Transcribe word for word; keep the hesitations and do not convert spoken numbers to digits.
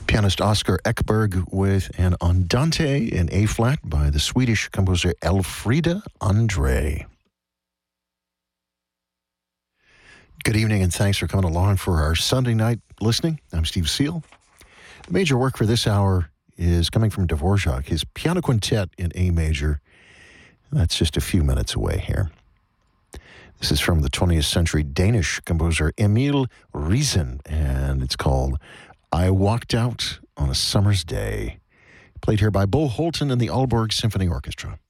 Pianist Oscar Ekberg with an Andante in A-flat by the Swedish composer Elfrida Andre. Good evening and thanks for coming along for our Sunday night listening. I'm Steve Seal. The major work for this hour is coming from Dvorak, his piano quintet in A major. That's just a few minutes away here. This is from the twentieth century Danish composer Emil Riisen, and it's called I Walked Out on a Summer's Day. Played here by Bo Holten and the Aalborg Symphony Orchestra.